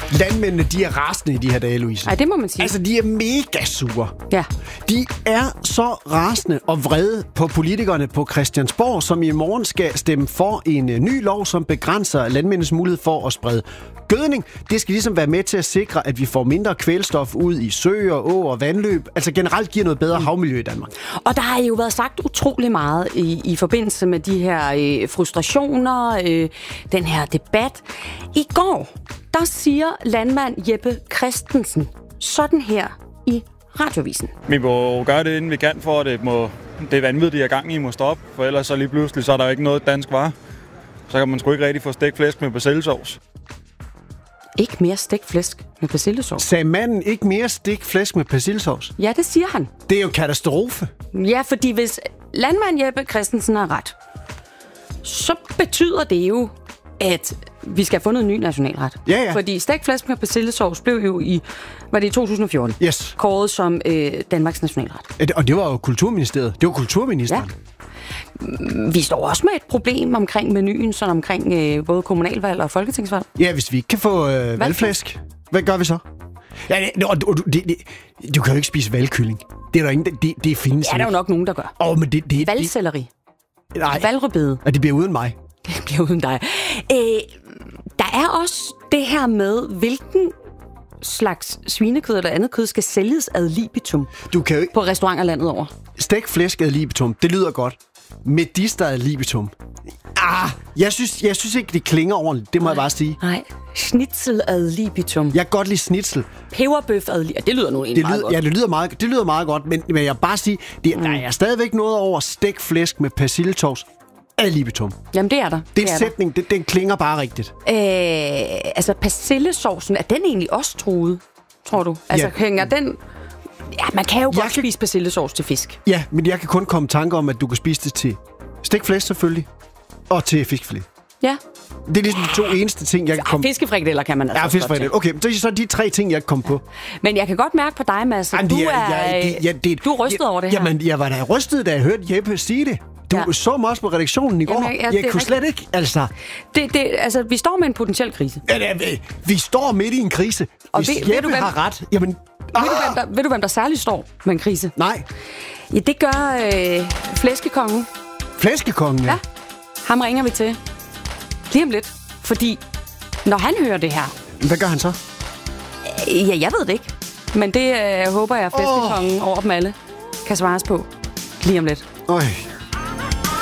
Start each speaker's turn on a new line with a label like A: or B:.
A: Landmændene, de er rasende i de her dage, Louise.
B: Nej, det må man sige.
A: Altså, de er mega sure.
B: Ja.
A: De er så rasende og vrede på politikerne på Christiansborg, som i morgen skal stemme for en ny lov, som begrænser landmændenes mulighed for at sprede gødning. Det skal ligesom være med til at sikre, at vi får mindre kvælstof ud i søer, åer og vandløb. Altså generelt giver noget bedre havmiljø i Danmark.
B: Og der har jo været sagt utrolig meget i forbindelse med de her frustrationer, den her debat. I går, der siger landmand Jeppe Christensen sådan her i Radiovisen.
C: Vi må gøre det, inden vi kan, for at det vanvid, de er gang i, må stoppe. For ellers så lige pludselig, så er der jo ikke noget dansk varer. Så kan man sgu ikke rigtig få stegt flæsk med persillesovs.
B: Ikke mere stegt flæsk med persillesovs.
A: Sagde manden ikke mere stegt flæsk med persillesovs?
B: Ja, det siger han.
A: Det er jo katastrofe.
B: Ja, fordi hvis landmand Jeppe Christensen har ret, så betyder det jo, at vi skal have fundet en ny nationalret.
A: Ja.
B: Fordi stegt flæsk med persillesovs blev jo i 2014 kåret som Danmarks nationalret.
A: Og det var jo Kulturministeriet. Det var kulturministeren.
B: Ja. Vi står også med et problem omkring menuen, sådan omkring både kommunalvalg og folketingsvalg.
A: Ja, hvis vi ikke kan få valgflæsk, hvad gør vi så? Ja, du kan jo ikke spise valgkylling. Det er der ingen, det findes.
B: Ja, der er jo nok nogen, der gør.
A: Men det
B: valgselleri.
A: Nej.
B: Valgrødbede.
A: Og det bliver uden mig.
B: Det bliver uden dig. Der er også det her med, hvilken slags svinekød eller andet kød skal sælges ad libitum
A: du kan jo ikke...
B: på restauranter landet over.
A: Stegt flæsk ad libitum, det lyder godt. Medister ad libitum. Jeg synes ikke, det klinger ordentligt. Det må jeg bare sige.
B: Nej, schnitzel ad libitum.
A: Jeg kan godt lide schnitzel.
B: Peberbøf ad libitum. Det lyder nu egentlig meget godt.
A: Ja, det lyder meget godt, men jeg vil bare sige, der er stadigvæk noget over stegt flæsk med persillesovs ad libitum.
B: Jamen, det er der.
A: Det er en sætning, den klinger bare rigtigt.
B: Altså, persillesovsen, er den egentlig også truet, tror du? Altså, hænger den... Ja, man kan jo godt spise persillesovs til fisk.
A: Ja, men jeg kan kun komme i tanke om, at du kan spise det til stegt flæsk selvfølgelig, og til fiskfilet.
B: Ja.
A: Det er ligesom de to eneste ting, jeg kan komme...
B: Fiskefrikadeller kan man altså
A: ja, fiskefrikadeller. Okay, så er de tre ting, jeg kan komme på.
B: Men jeg kan godt mærke på dig, Mads, at du er rystet over det her.
A: Jamen, jeg var da rystet, da jeg hørte Jeppe sige det. Du så mig også på redaktionen i går. Jeg kunne slet ikke, altså...
B: Altså, vi står med en potentiel krise.
A: Vi står midt i en krise.
B: Og
A: hvis Jeppe har ret, jamen...
B: Ved du, hvem der særligt står med en krise?
A: Nej.
B: Ja, det gør flæskekongen.
A: Flæskekongen, ja.
B: Ham ringer vi til lige om lidt. Fordi når han hører det her...
A: Hvad gør han så?
B: Ja, jeg ved det ikke. Men det håber jeg, at flæskekongen over dem alle kan svares på lige om lidt.
A: Øj.